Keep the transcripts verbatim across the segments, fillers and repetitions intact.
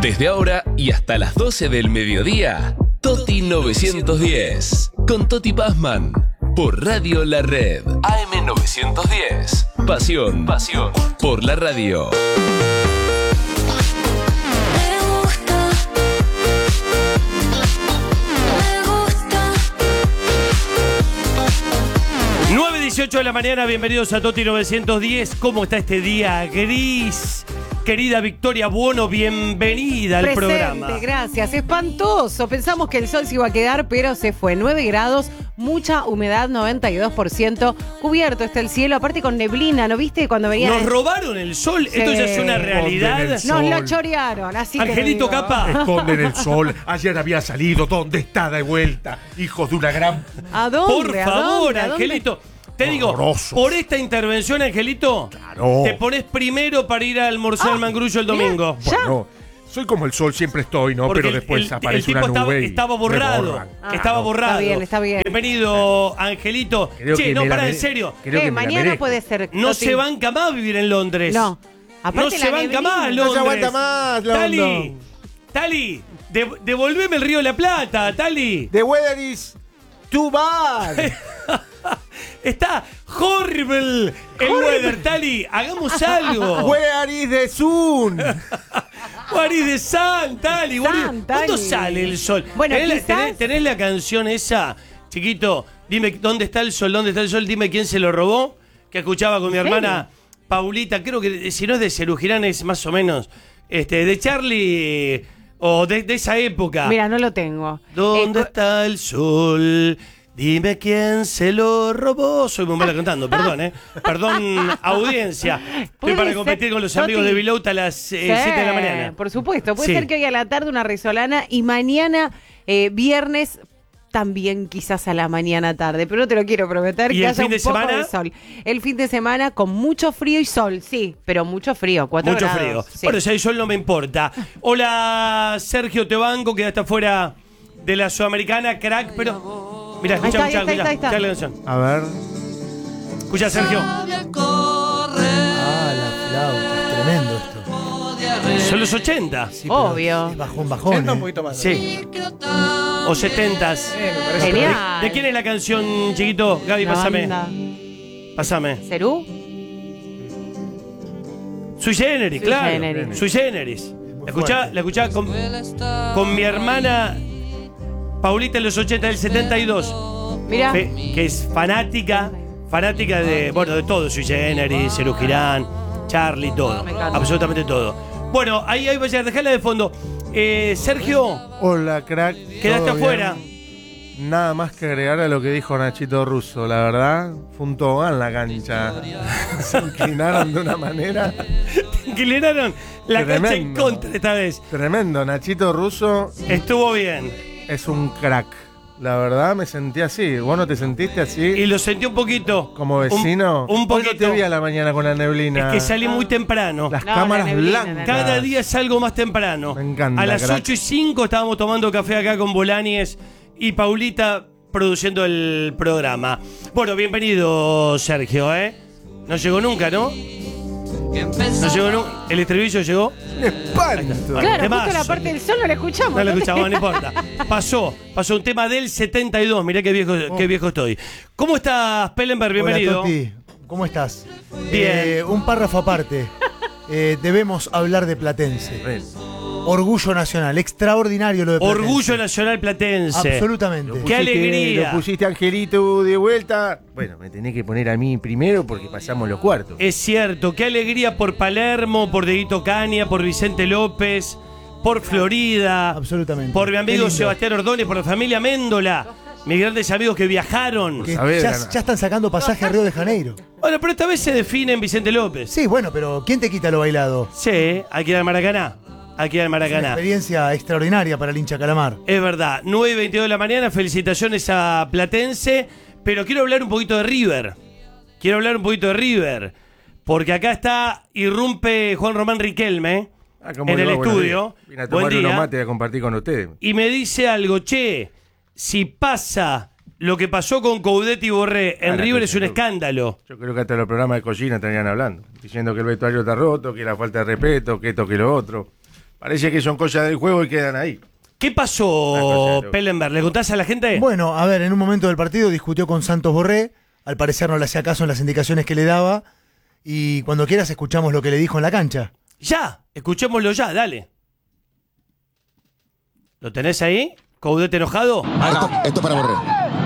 Desde ahora y hasta las doce del mediodía, Toti novecientos diez, con Toti Pazman, por Radio La Red. A M novecientos diez, pasión, pasión, por la radio. nueve dieciocho de la mañana, bienvenidos a Toti novecientos diez. ¿Cómo está este día gris? Querida Victoria Buono, bienvenida al Presente, programa. Gracias, espantoso. Pensamos que el sol se iba a quedar, pero se fue. nueve grados, mucha humedad, noventa y dos por ciento. Cubierto está el cielo, aparte con neblina, ¿no viste? Cuando venía. Nos robaron el sol, Sí. esto ya es una realidad. Nos lo chorearon, así que. Angelito Capa. Esconden el sol. Ayer había salido. ¿Dónde está de vuelta? Hijos de una gran... ¿A dónde? Por ¿A favor, dónde? ¿A dónde? Angelito. Te digo, Horrorosos. por esta intervención, Angelito, Claro. te pones primero para ir a almorzar Ah, al Mangrullo el mirá, domingo. ya. Bueno, soy como el sol, siempre estoy, ¿no? Porque Pero el- después el, aparece el tipo una estaba, nube y estaba me borrado. borran. Ah, estaba borrado. está bien, está bien. Bienvenido, Angelito. Creo Che, que no, me la pará, en mere- serio. creo Eh, que me la mañana merezco. puede ser. No Toti. se banca más vivir en Londres. No. No Aparte se la banca neblina. más No Londres. se aguanta más, London. Tali, Tali, de- devolveme el Río de la Plata, Tali. The weather is too bad. Está horrible el weather, Tali. Hagamos algo. Where is the sun? Guarí de San, Tali. Guarí- San, ¿Cuándo Tali. sale el sol? Bueno, ¿Tenés, la, quizás- tenés- tenés la canción esa, chiquito? Dime, ¿dónde está el sol? ¿Dónde está el sol? Dime quién se lo robó. Que escuchaba con mi ¿En serio? hermana Paulita. Creo que si no es de Cerú Girán es más o menos este, de Charlie o de, de esa época. Mira, no lo tengo. ¿Dónde Eh, está el sol? Dime quién se lo robó. Soy muy mala cantando, perdón, ¿eh? Perdón, audiencia. Estoy Puede para ser, competir con los Toti. amigos de Below a las Sí, siete de la mañana. Por supuesto. Puede Sí. ser que hoy a la tarde una resolana y mañana, eh, viernes, también quizás a la mañana tarde. Pero no te lo quiero prometer. ¿Y que el haya fin de un poco semana? de sol. El fin de semana con mucho frío y sol, sí. Pero mucho frío, cuatro Mucho grados. frío. Sí. Bueno, si hay sol no me importa. Hola, Sergio Tebanco, que está fuera de la Sudamericana, crack, pero... Mira, Ahí escucha, está, escucha, ahí está, ahí escucha, está. escucha la canción. A ver. Escucha, Sergio. Ah, la flauta, es tremendo esto. Son los ochenta. Sí, pero Obvio. es bajón, bajón. Sienta un eh. poquito más. Sí. O setentas. Genial. ¿De quién es la canción, chiquito? Gaby, La pásame. banda. Pásame. ¿Cerú? Sui Generis, Sui claro. Generis. Sui Generis. La escuchaba, la escuchaba con, con mi hermana Paulita en los ochenta, del setenta y dos. Mira. Fe- que es fanática, fanática de, bueno, de todo, Sui Generis, Cerú Girán, Charlie, todo. Me encanta. Absolutamente todo. Bueno, ahí, ahí vaya, dejala de fondo. Eh, Sergio, Hola, crack. quedaste ¿Todo bien? afuera. Nada más que agregar a lo que dijo Nachito Russo, la verdad. Fue un tobogán la cancha. Se inclinaron de una manera Te inclinaron la cancha en Tremendo. contra esta vez. tremendo. Nachito Russo Estuvo bien. es un crack. La verdad me sentí así. ¿Vos no te sentiste así? Y lo sentí un poquito. Como vecino. Un, un Hoy no poquito. te vi a la mañana con la neblina. Es que salí muy temprano. Las No, cámaras la neblina, blancas. Cada día salgo más temprano. Me encanta, A las crack. ocho y cinco estábamos tomando café acá con Bolañes y Paulita produciendo el programa. Bueno, bienvenido, Sergio, ¿eh? No llegó nunca, ¿no? No llegó nunca. ¿El estribillo llegó? Un espanto. Claro, Temazo. justo la parte del sol no la escuchamos. No lo escuchaba, no importa. Pasó, pasó un tema del setenta y dos. Mirá qué viejo, qué viejo estoy. ¿Cómo estás, Pellenberg? Bienvenido. Hola, Toti. ¿Cómo estás? Bien. Eh, un párrafo aparte. Eh, debemos hablar de Platense. Orgullo nacional. Extraordinario lo de Platense. Orgullo Nacional Platense. Absolutamente. Qué alegría. Lo pusiste Angelito de vuelta. Bueno, me tenés que poner a mí primero porque pasamos los cuartos. Es cierto, qué alegría por Palermo, por Dieguito Caña, por Vicente López, por Florida, Absolutamente. por mi Qué amigo lindo. Sebastián Ordóñez, por la familia Méndola, mis grandes amigos que viajaron. Que Sabés, ya, Gana. ya están sacando pasaje a Río de Janeiro. Bueno, pero esta vez se define en Vicente López. Sí, bueno, pero ¿quién te quita lo bailado? Sí, hay que ir al Maracaná. Hay que ir al Es una Maracaná. experiencia extraordinaria para el hincha Calamar. Es verdad, nueve y veintidós de la mañana, felicitaciones a Platense, pero quiero hablar un poquito de River. Quiero hablar un poquito de River, porque acá está, irrumpe Juan Román Riquelme Ah, ¿cómo en le el va? Buenos estudio. días. Vine a Buen tomar unos día. mates y a compartir con ustedes. Y me dice algo, che, si pasa lo que pasó con Coudet y Borré en Ah, la River cosa, es un loco. escándalo. Yo creo que hasta los programas de cocina estarían hablando, diciendo que el vestuario está roto, que la falta de respeto, que esto, que lo otro. Parece que son cosas del juego y quedan ahí. ¿Qué pasó, Pellenberg? ¿Le contás a la gente? Bueno, a ver, en un momento del partido discutió con Santos Borré. Al parecer no le hacía caso en las indicaciones que le daba. Y cuando quieras escuchamos lo que le dijo en la cancha. Ya, escuchémoslo ya, dale. ¿Lo tenés ahí? ¿Coudet enojado? Esto, esto para Borré.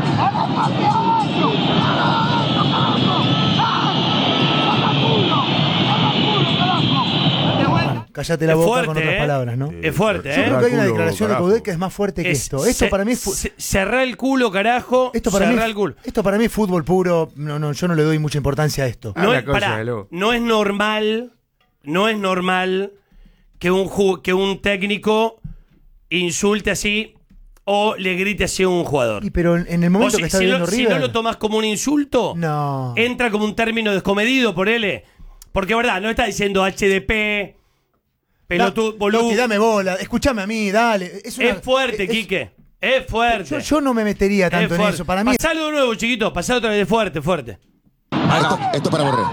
Cállate la Es boca fuerte, con otras ¿eh? palabras, ¿no? Es fuerte, Yo ¿eh? creo que hay una Culo, declaración de carajo. Coudet que es más fuerte que Es- esto. Esto ce- para mí es fu- ce- cerrá el culo, carajo. esto para mí cerrá es- el culo. esto para mí es fútbol puro. No, no, yo no le doy mucha importancia a esto. Ah, No una es, cosa pará, de loco. no es normal, no es normal que un, ju- que un técnico insulte así o le grite así a un jugador. Y pero en en el momento Vos, si, que está si viviendo no, si River. no lo tomás como un insulto, No. entra como un término descomedido por él. Porque, verdad, no está diciendo H D P, pelotudo, Da- boludo. Loki, dame bola. Escúchame a mí, dale. Es, una- Es fuerte, es- Quique. Es fuerte. Yo, yo no me metería Es tanto en fuerte. eso. Para mí es- Pasalo de nuevo, chiquito. Pasalo otra vez de fuerte, fuerte. Esto, esto para Borré.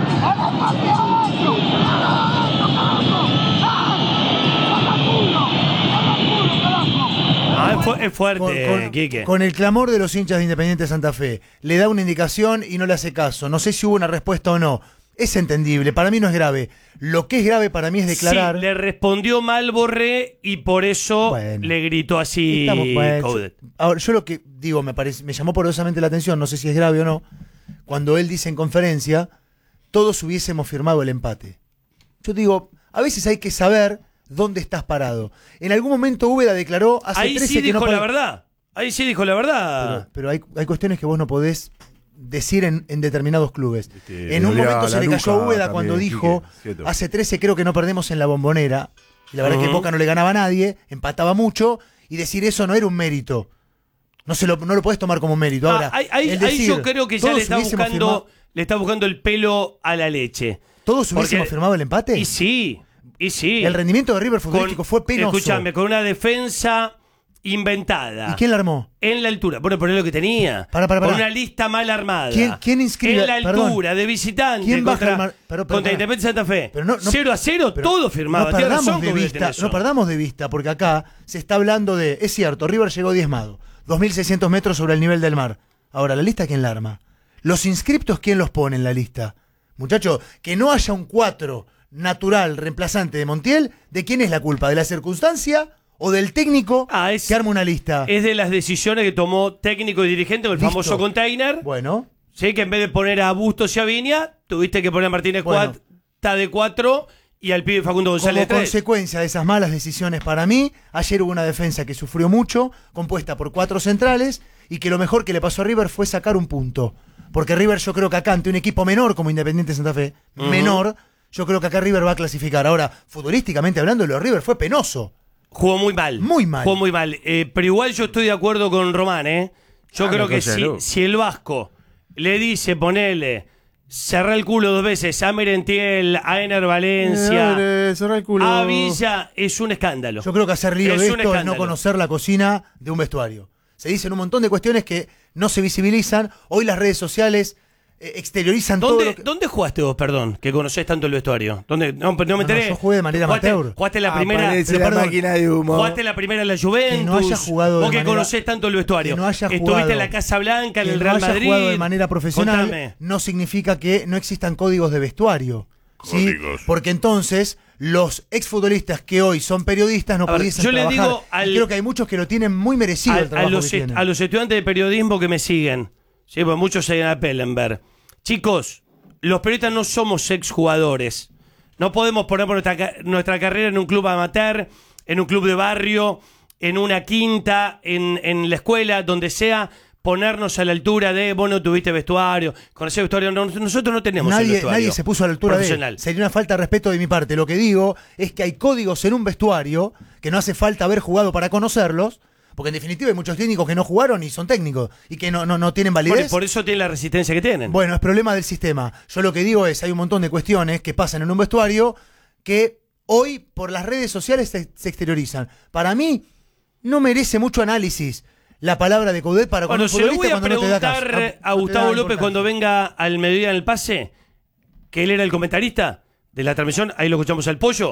Ah, es, fu- es fuerte, con, con- Quique. con el clamor de los hinchas de Independiente Santa Fe. Le da una indicación y no le hace caso. No sé si hubo una respuesta o no. Es entendible. Para mí no es grave. Lo que es grave para mí es declarar. Sí, le respondió mal Borré y por eso Bueno. le gritó así Estamos- bueno, Coudet. yo- ahora, yo lo que digo, me, parece, me llamó poderosamente la atención, no sé si es grave o no, cuando él dice en conferencia, todos hubiésemos firmado el empate. Yo digo, a veces hay que saber dónde estás parado. En algún momento Úbeda declaró hace Ahí trece sí que dijo no la puede- verdad. Ahí sí dijo la verdad. Pero, pero hay, hay cuestiones que vos no podés decir en, en determinados clubes. Este, en un dolía momento se la le cayó a nuca Úbeda cuando también, dijo, Quique, cierto. hace trece creo que no perdemos en la Bombonera. Y la verdad es que Ujú. Boca no le ganaba a nadie, empataba mucho, y decir eso no era un mérito. No, se lo, no lo podés tomar como mérito. Ahora, Ah, ahí, ahí- el ahí decir, yo creo que ya todos le está hubiésemos buscando, firmado- le está buscando el pelo a la leche. ¿Todos hubiésemos Porque- firmado el empate? Y sí, y sí. El rendimiento de River futbolístico Con- fue penoso. Escúchame, con una defensa inventada. ¿Y quién la armó? En la altura. Bueno, pero es lo que tenía. Para, para, para. Con una lista mal armada. ¿Quién- quién inscribe- En la altura, perdón. de visitante. ¿Quién baja contra, el mar- pero, pero, contra para. Independiente Santa Fe. Pero no- no- cero a cero, Pero todo firmado. No Tiene perdamos razón de Coudet en vista, eso. no perdamos de vista, porque acá se está hablando de, es cierto, River llegó diezmado, dos mil seiscientos metros sobre el nivel del mar. Ahora, ¿la lista quién la arma? Los inscriptos, ¿quién los pone en la lista? Muchachos, que no haya un cuatro natural reemplazante de Montiel, ¿de quién es la culpa? ¿De la circunstancia o del técnico Ah, es- que arma una lista? Es de las decisiones que tomó técnico y dirigente con el Listo. famoso container. Bueno, Sí, que en vez de poner a Bustos y a Viña, tuviste que poner a Martínez Bueno. Cuarta de cuatro y al pibe Facundo González de como tres. consecuencia de esas malas decisiones para mí, ayer hubo una defensa que sufrió mucho, compuesta por cuatro centrales, y que lo mejor que le pasó a River fue sacar un punto. Porque River, yo creo que acá, ante un equipo menor como Independiente Santa Fe, Ujú. menor, yo creo que acá River va a clasificar. Ahora, futbolísticamente hablando, lo de River fue penoso. Jugó muy mal. Muy mal. Jugó muy mal. Eh, pero igual yo estoy de acuerdo con Román, ¿eh? Yo Ah, creo una que cosa de si, loco. si el Vasco le dice, ponele, cerrar el culo dos veces a Merentiel, a Ener Valencia, Eh, cerrá el culo. a Villa, es un escándalo. Yo creo que hacer lío Es de un esto es no escándalo. conocer la cocina de un vestuario. Se dicen un montón de cuestiones que no se visibilizan. Hoy las redes sociales eh, exteriorizan todo ¿Dónde, lo que... ¿Dónde jugaste vos, perdón, que conocés tanto el vestuario? ¿Dónde? No, no me No, no, enteré. yo jugué de manera ¿Jugaste, amateur. Jugaste la primera... Aparece Pero la perdón, máquina de humo. Jugaste la primera en la Juventus. Que no haya jugado de Vos que manera- conocés tanto el vestuario. que no haya Estuviste jugado- en la Casa Blanca, en que el no Real haya Madrid. jugado de manera profesional Contame. no significa que no existan códigos de vestuario. ¿sí? Códigos. Porque entonces los exfutbolistas que hoy son periodistas no A ver, pudiesen yo le trabajar. digo al- Y creo que hay muchos que lo tienen muy merecido el a, a trabajo los, que est- tienen. a los estudiantes de periodismo que me siguen, sí, porque muchos siguen a Pellenberg. Chicos, los periodistas no somos exjugadores. No podemos poner nuestra, ca- nuestra carrera en un club amateur, en un club de barrio, en una quinta, en, en la escuela, donde sea, ponernos a la altura de vos no tuviste vestuario, conocer vestuario. No, nosotros no tenemos el Nadie, vestuario nadie se puso a la altura de profesional. él. Sería una falta de respeto de mi parte. Lo que digo es que hay códigos en un vestuario que no hace falta haber jugado para conocerlos, porque en definitiva hay muchos técnicos que no jugaron y son técnicos y que no, no, no tienen validez. Por, por eso tienen la resistencia que tienen. Bueno, es problema del sistema. Yo lo que digo es, hay un montón de cuestiones que pasan en un vestuario que hoy por las redes sociales se, se exteriorizan. Para mí, no merece mucho análisis la palabra de Coudet para con Bueno, un se lo voy futbolista a cuando no te da caso. preguntar No- a no te da Gustavo López importancia. cuando venga al mediodía en el pase, que él era el comentarista de la transmisión, ahí lo escuchamos al Pollo,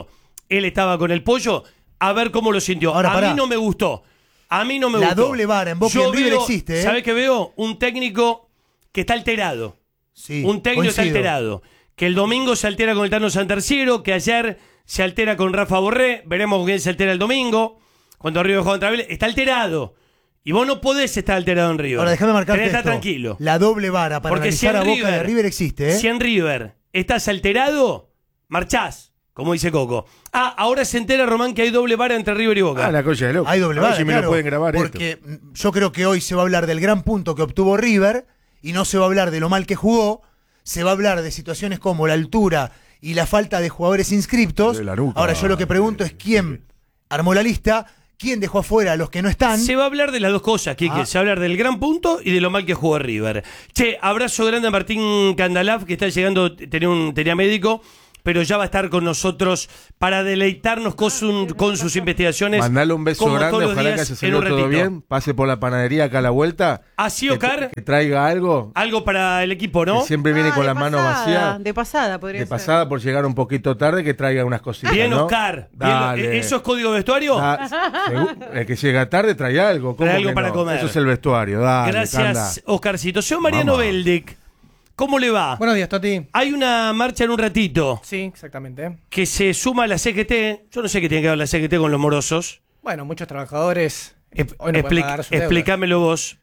él estaba con el Pollo, a ver cómo lo sintió. Ahora, a pará. mí no me gustó. A mí no me La gustó. doble vara en Boca y Yo en River veo, existe, ¿eh? ¿Sabés qué veo? Un técnico que está alterado. Sí, Un técnico está coincido. alterado. Que el domingo se altera con el Tano Santerciero, que ayer se altera con Rafa Borré. Veremos con quién se altera el domingo. Cuando River juega contra Vélez. Está alterado. Y vos no podés estar alterado en River. Ahora déjame marcarte Tenés que estar esto. tranquilo. La doble vara para Porque si analizar en a Boca River, de River existe, ¿eh? Si en River estás alterado, marchás, como dice Coco. Ah, ahora se entera Román que hay doble vara entre River y Boca. Ah, la cosa de loco. Hay doble A ver vara, si me claro, lo pueden grabar porque esto. mm, yo creo que hoy se va a hablar del gran punto que obtuvo River y no se va a hablar de lo mal que jugó, se va a hablar de situaciones como la altura y la falta de jugadores inscriptos. De la nuca. Ahora yo lo que pregunto es quién armó la lista, quién dejó afuera a los que no están. Se va a hablar de las dos cosas, Quique. Ah. Se va a hablar del gran punto y de lo mal que jugó River. Che, abrazo grande a Martín Candalaf, que está llegando, tenía, un, tenía médico, pero ya va a estar con nosotros para deleitarnos con, su- con sus investigaciones. Mandale un beso como grande, todos los ojalá días, que haya en salido un todo ratito. bien. Pase por la panadería acá a la vuelta. Así, que, Ocar, que traiga algo. algo para el equipo, ¿no? Que siempre viene Ah, con de las manos pasada, vacías. De pasada podría De ser. pasada por llegar un poquito tarde, que traiga unas cositas. Bien, ¿no? Oscar. Bien, Dale. ¿eso es código de vestuario? Da- segu- el que llega tarde trae algo. ¿Cómo Trae algo que para no? comer. Eso es el vestuario. Dale, Gracias, Canda. Oscarcito. Señor Mariano Vamos. Beldic, ¿cómo le va? Buenos días, Toti. Hay una marcha en un ratito Sí, exactamente. que se suma a la C G T. Yo no sé qué tiene que ver la C G T con los morosos. Bueno, muchos trabajadores Ep- hoy no pueden expli- pagar sus deudas. explícamelo vos.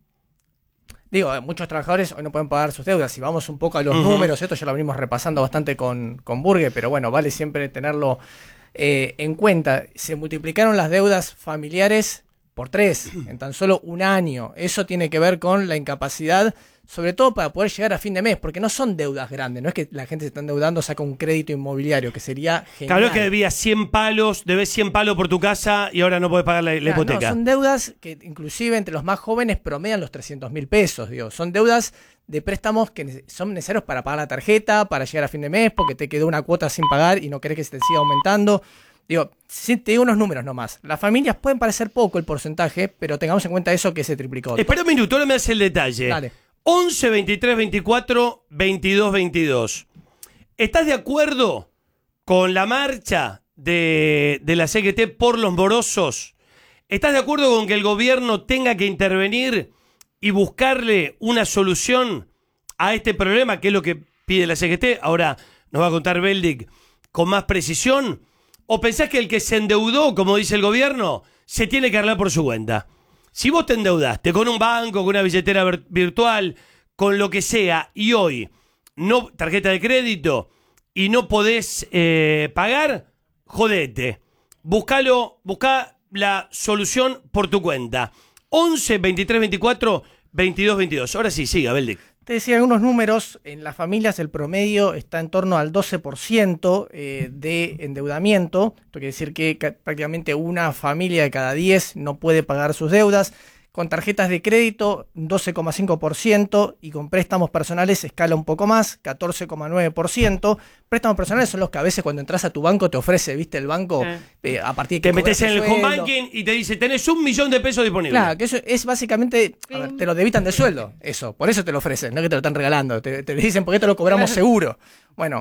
Digo, eh, muchos trabajadores hoy no pueden pagar sus deudas. Si vamos un poco a los Ujú. números, esto ya lo venimos repasando bastante con, con Burgue, pero bueno, vale siempre tenerlo eh, en cuenta. Se multiplicaron las deudas familiares por tres en tan solo un año. Eso tiene que ver con la incapacidad, sobre todo para poder llegar a fin de mes, porque no son deudas grandes. No es que la gente se está endeudando, saca un crédito inmobiliario, que sería genial. Claro que debías cien palos, debes cien palos por tu casa y ahora no podés pagar la, la Claro, hipoteca. no, son deudas que inclusive entre los más jóvenes promedian los trescientos mil pesos. Digo. Son deudas de préstamos que nece- son necesarios para pagar la tarjeta, para llegar a fin de mes, porque te quedó una cuota sin pagar y no querés que se te siga aumentando. Digo, sí, te digo unos números nomás. Las familias pueden parecer poco el porcentaje, pero tengamos en cuenta eso que se triplicó. Espera un minuto, ahora me hace el detalle. Dale. once, veintitrés, veinticuatro, veintidós, veintidós. ¿Estás de acuerdo con la marcha de, de la C G T por los morosos? ¿Estás de acuerdo con que el gobierno tenga que intervenir y buscarle una solución a este problema, que es lo que pide la C G T? Ahora nos va a contar Beldic con más precisión. ¿O pensás que el que se endeudó, como dice el gobierno, se tiene que arreglar por su cuenta? Si vos te endeudaste con un banco, con una billetera vir- virtual, con lo que sea, y hoy no tarjeta de crédito y no podés eh, pagar, jodete. Buscalo, buscá la solución por tu cuenta. once, veintitrés, veinticuatro, veintidós, veintidós. Ahora sí, siga, Beldic. Te decía algunos números, en las familias el promedio está en torno al doce por ciento eh, de endeudamiento. Esto quiere decir que ca- prácticamente una familia de cada diez no puede pagar sus deudas. Con tarjetas de crédito, doce coma cinco por ciento, y con préstamos personales escala un poco más, catorce coma nueve por ciento. Préstamos personales son los que a veces cuando entras a tu banco te ofrece, ¿viste? El banco, eh, a partir de que Te metes en cobras el home sueldo. banking y te dice, tenés un millón de pesos disponibles. Claro, que eso es básicamente, a ver, te lo debitan de sueldo, eso, por eso te lo ofrecen, no que te lo están regalando, te, te dicen por qué te lo cobramos seguro. Bueno,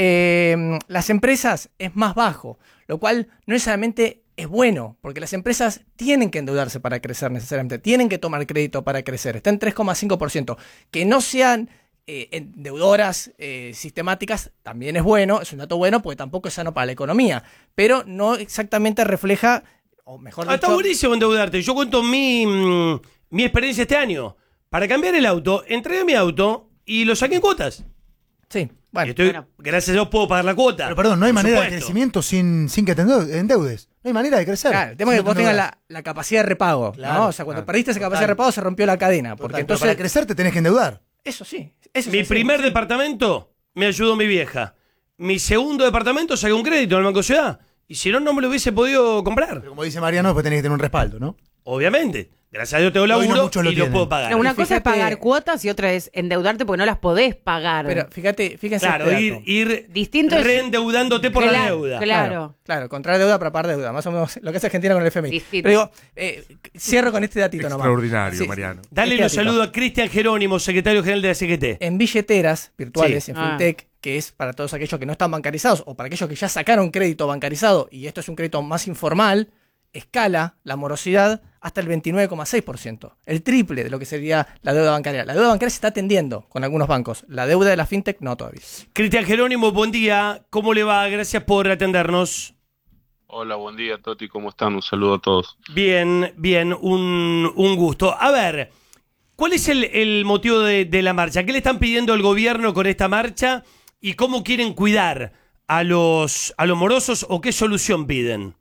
eh, las empresas es más bajo, lo cual no necesariamente es bueno, porque las empresas tienen que endeudarse para crecer necesariamente, tienen que tomar crédito para crecer, está en tres coma cinco por ciento, que no sean eh, endeudoras eh, sistemáticas también es bueno, es un dato bueno porque tampoco es sano para la economía, pero no exactamente refleja, o mejor Ah, está dicho, buenísimo endeudarte. Yo cuento mi, mm, mi experiencia este año. Para cambiar el auto, entregué mi auto y lo saqué en cuotas. sí, Y bueno. estoy, bueno. gracias a Dios puedo pagar la cuota. Pero perdón, no hay Por manera de supuesto. crecimiento sin, sin que te endeu- endeudes. No hay manera de crecer. Claro, el tema si es que no vos te tengas endeudas. la, la capacidad de repago, Claro, ¿no? O sea, cuando claro. perdiste esa capacidad Total. de repago se rompió la cadena. Porque Total, pero entonces, para crecer te tenés que endeudar. eso sí. Eso Mi sí, sí. primer departamento me ayudó mi vieja. Mi segundo departamento saqué un crédito en el Banco Ciudad. Y si no, no me lo hubiese podido comprar. Pero como dice Mariano, después tenés que tener un respaldo, ¿no? Obviamente. Gracias a Dios tengo Hoy no laburo muchos lo y lo tienen. puedo pagar. No, una Y cosa es fíjate- pagar cuotas y otra es endeudarte porque no las podés pagar. Pero fíjate, fíjense Claro, este ir, dato. ir Distinto es- reendeudándote por la Claro, deuda. Claro. Claro, contraer deuda para pagar deuda. Más o menos lo que hace Argentina con el F M I. Distinto. Pero digo, eh, cierro con este datito nomás. Extraordinario, Sí, Mariano. Dale este los datito. saludos a Cristian Jerónimo, secretario general de la C G T. En billeteras virtuales, Sí. en Ah. FinTech, que es para todos aquellos que no están bancarizados o para aquellos que ya sacaron crédito bancarizado, y esto es un crédito más informal, escala la morosidad hasta el veintinueve coma seis por ciento, el triple de lo que sería la deuda bancaria. La deuda bancaria se está atendiendo con algunos bancos, la deuda de la fintech no todavía. Cristian Jerónimo, buen día, ¿cómo le va? Gracias por atendernos. Hola, buen día, Toti, ¿cómo están? Un saludo a todos. Bien, bien, un, un gusto. A ver, ¿cuál es el, el motivo de, de la marcha? ¿Qué le están pidiendo al gobierno con esta marcha y cómo quieren cuidar a los, a los morosos o qué solución piden?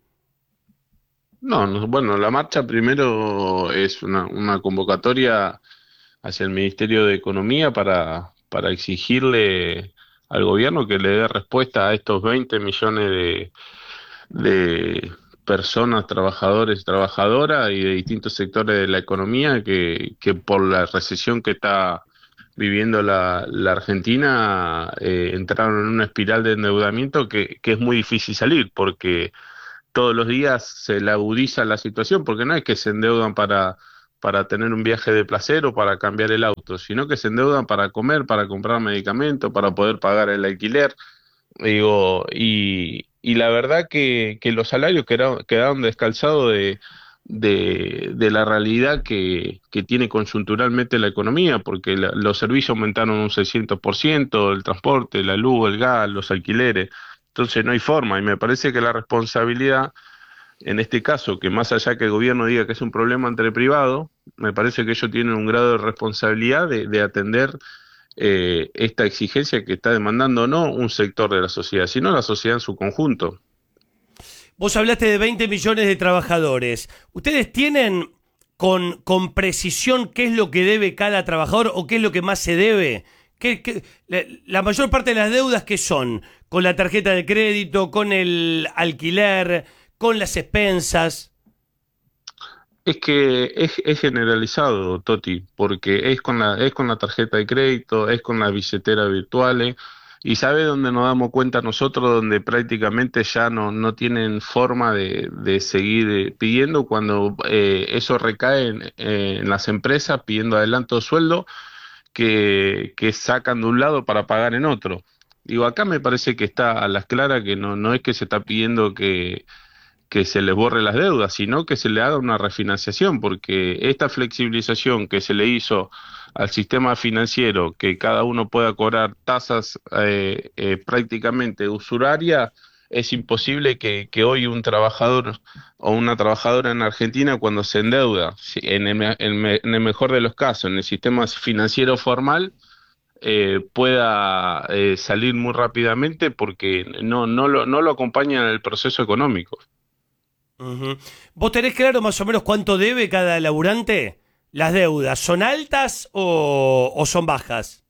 No, no, bueno, la marcha primero es una, una convocatoria hacia el Ministerio de Economía para, para exigirle al gobierno que le dé respuesta a estos veinte millones de de personas, trabajadores y trabajadoras y de distintos sectores de la economía que, que por la recesión que está viviendo la, la Argentina eh, entraron en una espiral de endeudamiento que, que es muy difícil salir porque todos los días se le agudiza la situación, porque no es que se endeudan para, para tener un viaje de placer o para cambiar el auto, sino que se endeudan para comer, para comprar medicamentos, para poder pagar el alquiler. Digo, y, y la verdad que, que los salarios quedaron, quedaron descalzados de, de, de la realidad que, que tiene coyunturalmente la economía, porque la, los servicios aumentaron un seiscientos por ciento, el transporte, la luz, el gas, los alquileres, entonces no hay forma, y me parece que la responsabilidad, en este caso, que más allá que el gobierno diga que es un problema entre privados, me parece que ellos tienen un grado de responsabilidad de, de atender Eh, esta exigencia que está demandando no un sector de la sociedad, sino la sociedad en su conjunto. Vos hablaste de veinte millones de trabajadores. ¿Ustedes tienen con, con precisión qué es lo que debe cada trabajador o qué es lo que más se debe? ¿Qué, qué, la, la mayor parte de las deudas que son con la tarjeta de crédito, con el alquiler, con las expensas? Es que es, es generalizado, Toti, porque es con la es con la tarjeta de crédito, es con las billeteras virtuales, y ¿sabe dónde nos damos cuenta nosotros? Donde prácticamente ya no, no tienen forma de, de seguir pidiendo cuando eh, eso recae en, eh, en las empresas pidiendo adelanto de sueldo que, que sacan de un lado para pagar en otro. Digo, acá me parece que está a las claras que no, no es que se está pidiendo que que se les borre las deudas, sino que se le haga una refinanciación, porque esta flexibilización que se le hizo al sistema financiero, que cada uno pueda cobrar tasas eh, eh, prácticamente usurarias, es imposible que, que hoy un trabajador o una trabajadora en Argentina cuando se endeuda, en el, en el mejor de los casos, en el sistema financiero formal, eh, pueda eh, salir muy rápidamente porque no, no, lo, no lo acompaña en el proceso económico. Uh-huh. ¿Vos tenés claro más o menos cuánto debe cada laburante? ¿Las deudas son altas o, o son bajas?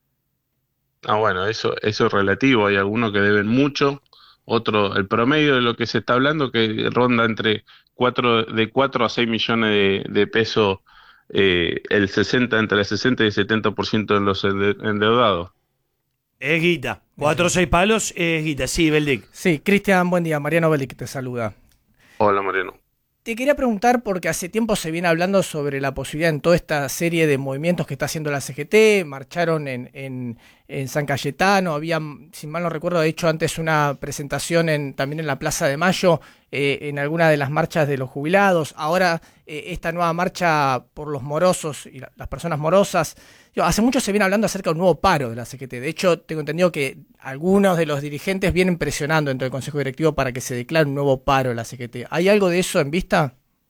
Ah, bueno, eso, eso es relativo. Hay algunos que deben mucho, otro, el promedio de lo que se está hablando que ronda entre cuatro, de cuatro a seis millones de, de pesos, eh, el sesenta, entre el sesenta y el setenta por ciento de los endeudados. Es guita. Cuatro o seis palos es guita. Sí, Beldic. Sí, Cristian, buen día. Mariano Beldic te saluda. Hola, Mariano. Te quería preguntar porque hace tiempo se viene hablando sobre la posibilidad en toda esta serie de movimientos que está haciendo la C G T, marcharon en, en, en San Cayetano, habían, si mal no recuerdo, hecho antes una presentación en, también en la Plaza de Mayo, eh, en alguna de las marchas de los jubilados, ahora eh, esta nueva marcha por los morosos y la, las personas morosas. Yo, hace mucho se viene hablando acerca de un nuevo paro de la C G T, de hecho tengo entendido que algunos de los dirigentes vienen presionando dentro del Consejo Directivo para que se declare un nuevo paro de la C G T. ¿Hay algo de eso en vista?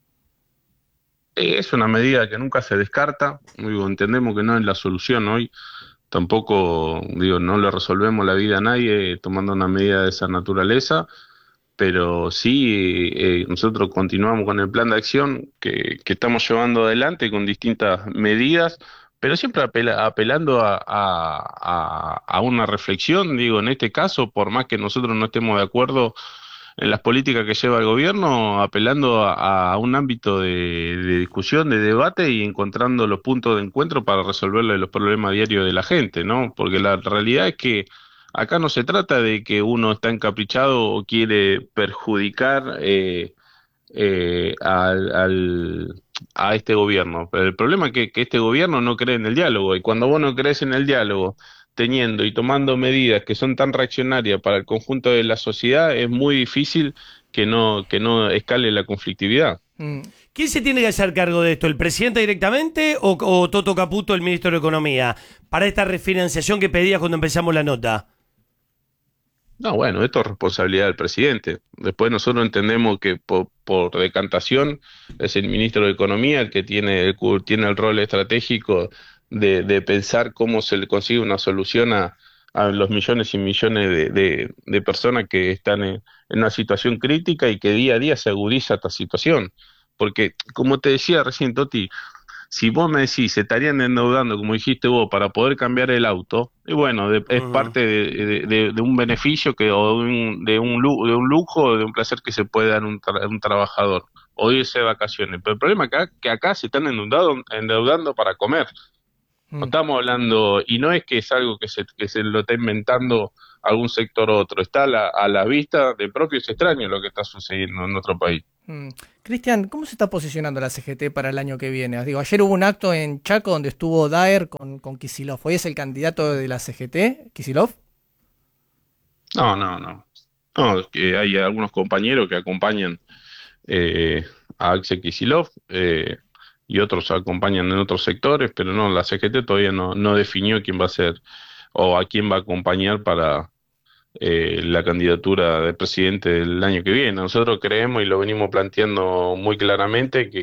Es una medida que nunca se descarta, digo, entendemos que no es la solución hoy, tampoco digo no le resolvemos la vida a nadie tomando una medida de esa naturaleza, pero sí eh, nosotros continuamos con el plan de acción que, que estamos llevando adelante con distintas medidas, pero siempre apela, apelando a, a, a, a una reflexión, digo, en este caso, por más que nosotros no estemos de acuerdo en las políticas que lleva el gobierno, apelando a, a un ámbito de, de discusión, de debate y encontrando los puntos de encuentro para resolverle los problemas diarios de la gente, ¿no? Porque la realidad es que acá no se trata de que uno está encaprichado o quiere perjudicar eh, eh, al, al, a este gobierno. Pero el problema es que, que este gobierno no cree en el diálogo, y cuando vos no crees en el diálogo, teniendo y tomando medidas que son tan reaccionarias para el conjunto de la sociedad, es muy difícil que no, que no escale la conflictividad. Mm. ¿Quién se tiene que hacer cargo de esto? ¿El presidente directamente o, o Toto Caputo, el ministro de Economía, para esta refinanciación que pedías cuando empezamos la nota? No, bueno, esto es responsabilidad del presidente. Después nosotros entendemos que por, por decantación es el ministro de Economía el que tiene el, tiene el rol estratégico de, de pensar cómo se le consigue una solución a, a los millones y millones de, de, de personas que están en, en una situación crítica y que día a día se agudiza esta situación. Porque, como te decía recién, Toti, si vos me decís, se estarían endeudando, como dijiste vos, para poder cambiar el auto, y bueno, de, es uh-huh. parte de, de, de, de un beneficio que o de un, de, un, de un lujo o de un placer que se puede dar un, tra- un trabajador, o irse de vacaciones. Pero el problema es que acá, que acá se están endeudando, endeudando para comer. No estamos hablando, y no es que es algo que se, que se lo está inventando algún sector u otro, está a la, a la vista de propios extraños lo que está sucediendo en nuestro país. Mm. Cristian, ¿cómo se está posicionando la C G T para el año que viene? Digo, ayer hubo un acto en Chaco donde estuvo Daer con, con Kicillof. ¿Hoy es el candidato de la C G T, Kicillof? No, no, no. No, es que hay algunos compañeros que acompañan eh, a Axel Kicillof, eh, y otros acompañan en otros sectores, pero no, la C G T todavía no, no definió quién va a ser o a quién va a acompañar para eh, la candidatura de presidente del año que viene. Nosotros creemos y lo venimos planteando muy claramente que